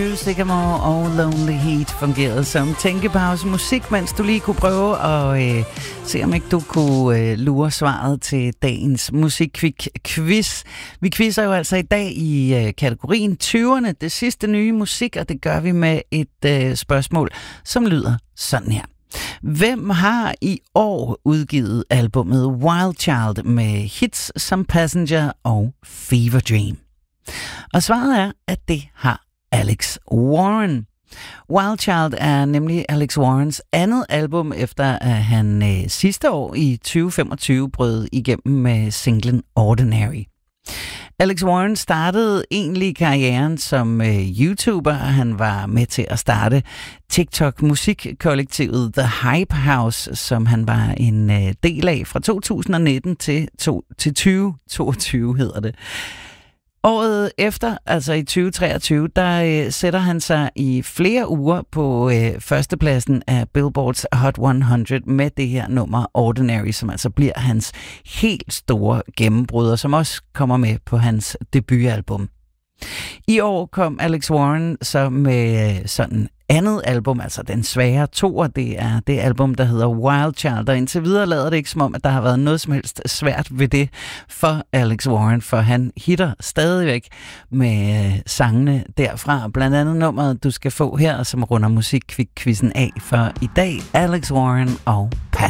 Sycamore og Lonely Heat fungerede som tænkepause musik, mens du lige kunne prøve at se, om ikke du kunne lure svaret til dagens musikquiz. Vi quizzer jo altså i dag i kategorien 20'erne, det sidste nye musik, og det gør vi med et spørgsmål, som lyder sådan her. Hvem har i år udgivet albumet Wild Child med hits som Passenger og Fever Dream? Og svaret er, at det har Alex Warren. Wild Child er nemlig Alex Warrens andet album, efter at han sidste år i 2025 brød igennem med singlen Ordinary. Alex Warren startede egentlig karrieren som YouTuber. Han var med til at starte TikTok-musikkollektivet The Hype House, som han var en del af fra 2019 til 2022 hedder det. Året efter, altså i 2023, der sætter han sig i flere uger på førstepladsen af Billboards Hot 100 med det her nummer Ordinary, som altså bliver hans helt store gennembrud, og som også kommer med på hans debutalbum. I år kom Alex Warren så med sådan andet album, altså den svære toer, det er det album, der hedder Wild Child, og indtil videre lader det ikke som om, at der har været noget som helst svært ved det for Alex Warren, for han hitter stadigvæk med sangene derfra, blandt andet nummeret, du skal få her, som runder musikquizzen af for i dag, Alex Warren og Passenger.